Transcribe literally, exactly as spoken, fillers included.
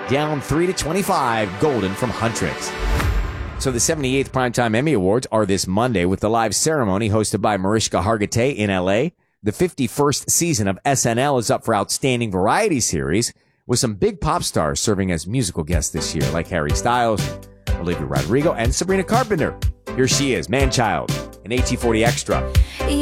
down three to twenty-five, Golden from Huntrix. So the seventy-eighth Primetime Emmy Awards are this Monday with the live ceremony hosted by Mariska Hargitay in L A. The fifty-first season of S N L is up for Outstanding Variety Series, with some big pop stars serving as musical guests this year, like Harry Styles, Olivia Rodrigo, and Sabrina Carpenter. Here she is, Man-Child, in A T forty Extra.